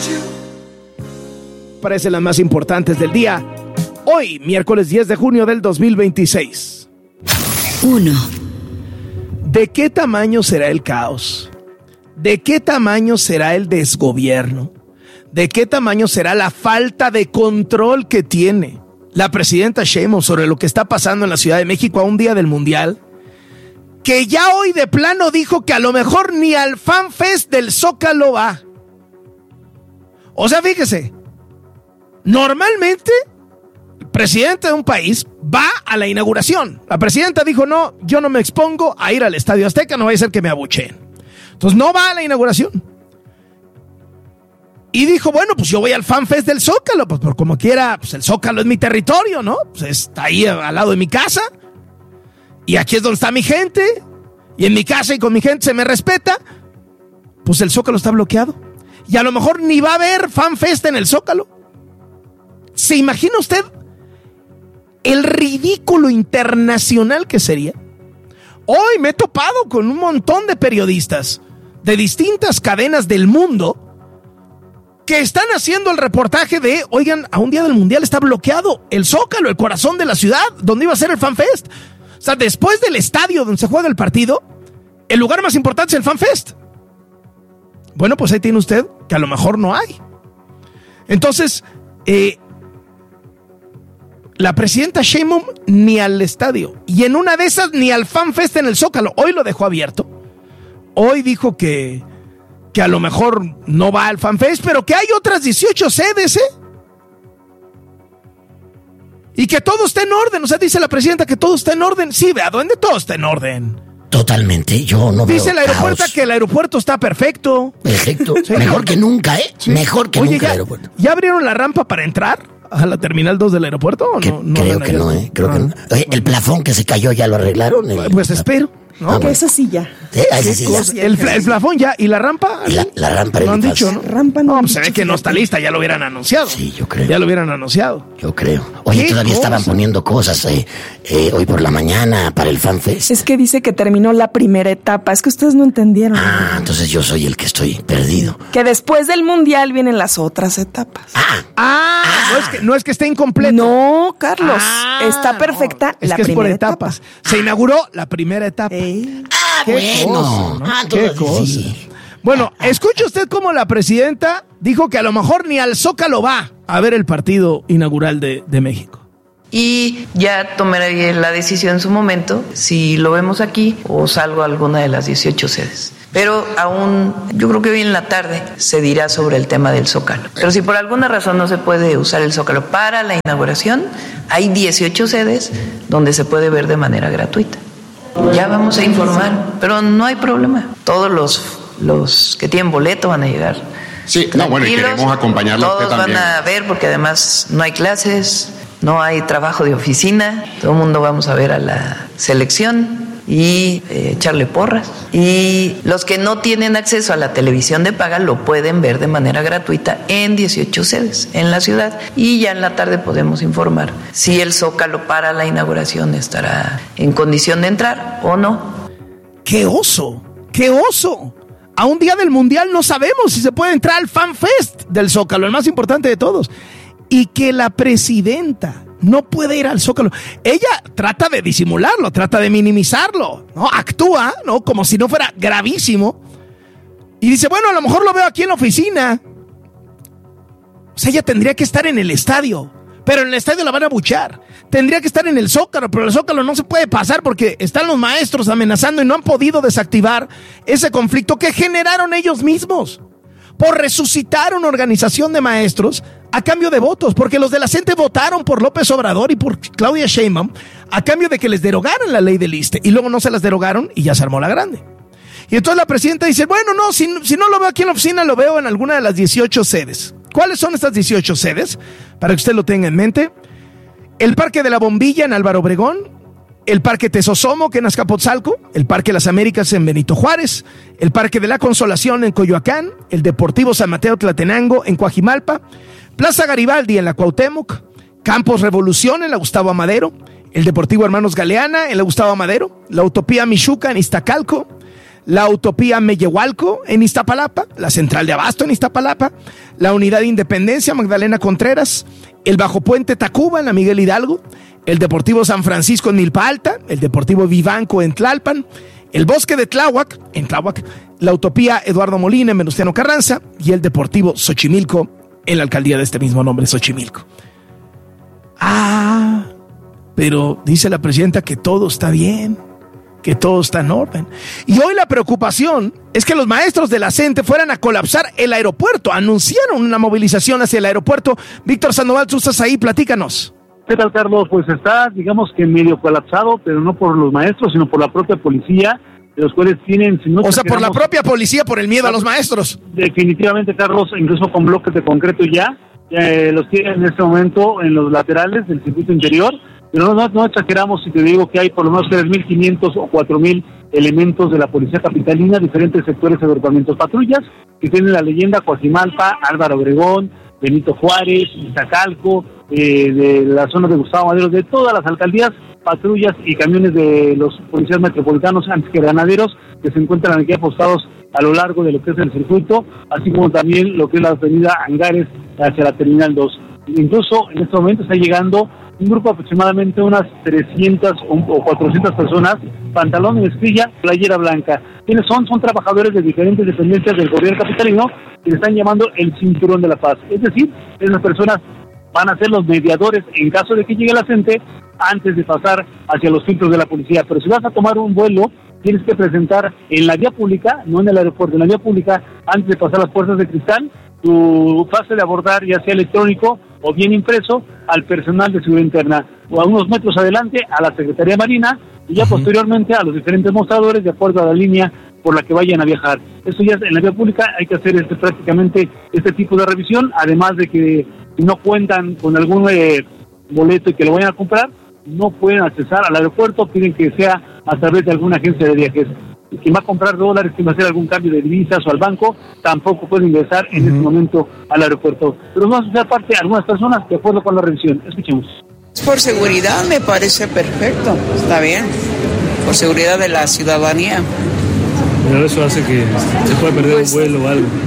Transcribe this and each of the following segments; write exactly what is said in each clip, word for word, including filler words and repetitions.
Parecen las más importantes del día. Hoy, miércoles diez de junio del dos mil veintiséis. uno. ¿De qué tamaño será el caos? ¿De qué tamaño será el desgobierno? ¿De qué tamaño será la falta de control que tiene la presidenta Sheinbaum sobre lo que está pasando en la Ciudad de México a un día del Mundial? Que ya hoy de plano dijo que a lo mejor ni al FanFest del Zócalo va. O sea, fíjese, normalmente el presidente de un país va a la inauguración. La presidenta dijo, no, yo no me expongo a ir al Estadio Azteca, no vaya a ser que me abucheen. Entonces no va a la inauguración. Y dijo, bueno, pues yo voy al FanFest del Zócalo, pues por como quiera, pues el Zócalo es mi territorio, ¿no? Pues está ahí al lado de mi casa. Y aquí es donde está mi gente. Y en mi casa y con mi gente se me respeta. Pues el Zócalo está bloqueado. Y a lo mejor ni va a haber FanFest en el Zócalo. ¿Se imagina usted el ridículo internacional que sería? Hoy me he topado con un montón de periodistas de distintas cadenas del mundo que están haciendo el reportaje de, oigan, a un día del Mundial está bloqueado el Zócalo, el corazón de la ciudad, donde iba a ser el FanFest. O sea, después del estadio donde se juega el partido, el lugar más importante es el FanFest. Bueno, pues ahí tiene usted que a lo mejor no hay. Entonces, eh, la presidenta Sheinbaum ni al estadio, y en una de esas ni al FanFest en el Zócalo. Hoy lo dejó abierto. Hoy dijo que, que a lo mejor no va al FanFest, pero que hay otras dieciocho sedes, ¿eh? Y que todo está en orden. O sea, dice la presidenta que todo está en orden. Sí, vea, ¿dónde todo está en orden? Totalmente, yo no veo. Dice el aeropuerto caos. que el aeropuerto está perfecto. Perfecto, Sí. mejor que nunca, ¿eh? Sí. Mejor que Oye, nunca ya, el aeropuerto. ¿ya abrieron la rampa para entrar a la terminal dos del aeropuerto o Que- no? no creo la han que no, abierto? ¿eh? Creo Ah. que no. Oye, el plafón que se cayó ya lo arreglaron. El- Pues espero, ¿no? Ah, Que bueno. esa sí ya. Sí, ah, ese sí, ya. cosa? El, fla- el plafón ya, ¿y la rampa? Y la- la rampa No han era dicho, fácil. ¿no? Rampa no No, han pues se ve dicho, que no está fíjate. lista, ya lo hubieran anunciado. Sí, yo creo. Ya lo hubieran anunciado. Yo creo. Oye, ¿Qué todavía cosa? estaban poniendo cosas eh, eh, hoy por la mañana para el FanFest. Es que dice que terminó la primera etapa. Es que ustedes no entendieron. Ah, entonces yo soy el que estoy perdido. Que después del Mundial vienen las otras etapas. Ah, Ah, No, es que, no es que esté incompleto. No, Carlos. Ah, está perfecta no, es la que es por primera etapas. etapa. Se inauguró la primera etapa. Ey. ah Qué bueno. cosa, ¿no? Ah, Qué entonces cosa. sí. Bueno, escuche usted cómo la presidenta dijo que a lo mejor ni al Zócalo va a ver el partido inaugural de, de México. Y ya tomaré la decisión en su momento, si lo vemos aquí o salgo a alguna de las dieciocho sedes. Pero aún, yo creo que hoy en la tarde se dirá sobre el tema del Zócalo. Pero si por alguna razón no se puede usar el Zócalo para la inauguración, hay dieciocho sedes donde se puede ver de manera gratuita. Ya vamos a informar, pero no hay problema. Todos los, los que tienen boleto van a llegar. Sí, no, bueno, y tranquilos. queremos acompañarlo a usted Todos también. van a ver porque además no hay clases, no hay trabajo de oficina. Todo el mundo vamos a ver a la selección y eh, echarle porras. Y los que no tienen acceso a la televisión de paga lo pueden ver de manera gratuita en dieciocho sedes en la ciudad. Y ya en la tarde podemos informar si el Zócalo para la inauguración estará en condición de entrar o no. ¡Qué oso! ¡Qué oso! A un día del Mundial no sabemos si se puede entrar al FanFest del Zócalo, el más importante de todos. Y que la presidenta no puede ir al Zócalo. Ella trata de disimularlo, trata de minimizarlo, ¿no? Actúa, ¿no? Como si no fuera gravísimo. Y dice, bueno, a lo mejor lo veo aquí en la oficina. O sea, ella tendría que estar en el estadio, pero en el estadio la van a buchar. Tendría que estar en el Zócalo, pero el Zócalo no se puede pasar porque están los maestros amenazando y no han podido desactivar ese conflicto que generaron ellos mismos por resucitar una organización de maestros a cambio de votos, porque los de la CENTE votaron por López Obrador y por Claudia Sheinbaum a cambio de que les derogaran la ley del ISSSTE, y luego no se las derogaron y ya se armó la grande. Y entonces la presidenta dice, bueno, no, si, si no lo veo aquí en la oficina, lo veo en alguna de las dieciocho sedes. ¿Cuáles son estas dieciocho sedes? Para que usted lo tenga en mente. El Parque de la Bombilla en Álvaro Obregón, el Parque Tesosomo, que en Azcapotzalco, el Parque Las Américas en Benito Juárez, el Parque de la Consolación en Coyoacán, el Deportivo San Mateo Tlatenango en Coajimalpa, Plaza Garibaldi en la Cuauhtémoc, Campos Revolución en la Gustavo Amadero, el Deportivo Hermanos Galeana en la Gustavo Amadero, la Utopía Michuca en Iztacalco, la Utopía Mellehualco en Iztapalapa, la Central de Abasto en Iztapalapa, la Unidad de Independencia Magdalena Contreras, el Bajo Puente Tacuba en la Miguel Hidalgo, el Deportivo San Francisco en Milpa Alta, el Deportivo Vivanco en Tlalpan, el Bosque de Tláhuac en Tláhuac, la Utopía Eduardo Molina en Venustiano Carranza y el Deportivo Xochimilco en la alcaldía de este mismo nombre, Xochimilco. Ah, pero dice la presidenta que todo está bien, que todo está en orden. Y hoy la preocupación es que los maestros de la CENTE fueran a colapsar el aeropuerto. Anunciaron una movilización hacia el aeropuerto. Víctor Sandoval, tú estás ahí, platícanos. ¿Qué tal, Carlos? Pues está, digamos que medio colapsado, pero no por los maestros, sino por la propia policía, de los cuales tienen... Si no o sea, por la propia policía, por el miedo a los maestros. Definitivamente, Carlos, incluso con bloques de concreto ya, eh, los tienen en este momento en los laterales del circuito interior, pero no, no, no exageramos si te digo que hay por lo menos tres mil quinientos o cuatro mil elementos de la policía capitalina, diferentes sectores de agrupamientos, patrullas, que tienen la leyenda Coajimalpa, Álvaro Obregón, Benito Juárez, Iztacalco, eh, de la zona de Gustavo Madero, de todas las alcaldías, patrullas y camiones de los policías metropolitanos, antes que granaderos, que se encuentran aquí apostados a lo largo de lo que es el circuito, así como también lo que es la avenida Angares hacia la Terminal dos. Incluso en este momento está llegando un grupo aproximadamente unas trescientas o cuatrocientas personas, pantalón de mezclilla, playera blanca. ¿Quiénes son? Son trabajadores de diferentes dependencias del gobierno capitalino que le están llamando el Cinturón de la Paz. Es decir, esas personas van a ser los mediadores en caso de que llegue la gente antes de pasar hacia los filtros de la policía. Pero si vas a tomar un vuelo, tienes que presentar en la vía pública, no en el aeropuerto, en la vía pública, antes de pasar las puertas de cristal, tu pase de abordar, ya sea electrónico o bien impreso, al personal de seguridad interna, o a unos metros adelante a la Secretaría Marina, y ya uh-huh. posteriormente a los diferentes mostradores de acuerdo a la línea por la que vayan a viajar. Esto ya en la vía pública hay que hacer este, prácticamente este tipo de revisión, además de que si no cuentan con algún eh, boleto y que lo vayan a comprar, no pueden accesar al aeropuerto, piden que sea a través de alguna agencia de viajes. Quien va a comprar dólares, quien va a hacer algún cambio de divisas o al banco, tampoco puede ingresar en uh-huh. este momento al aeropuerto. Pero vamos a hacer parte de algunas personas de acuerdo con la revisión. Escuchemos. Por seguridad me parece perfecto, está bien, por seguridad de la ciudadanía. Pero eso hace que se pueda perder pues, un vuelo o algo.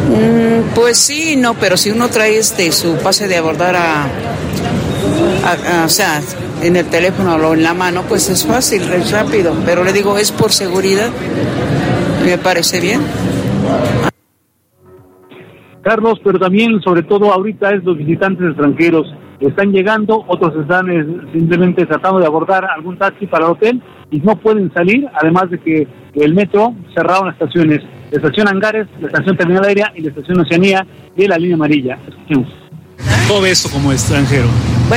Mm, pues sí, no, pero si uno trae este su pase de abordar a, a, a, o sea, en el teléfono o en la mano, pues es fácil, es rápido. Pero le digo, es por seguridad, me parece bien. Carlos, pero también, sobre todo ahorita, es los visitantes extranjeros. Están llegando, otros están eh, simplemente tratando de abordar algún taxi para el hotel y no pueden salir, además de que el metro cerraron las estaciones, la estación Angares, la estación Terminal Aérea y la estación Oceanía de la línea amarilla. Escuchemos. ¿Cómo ves esto como extranjero?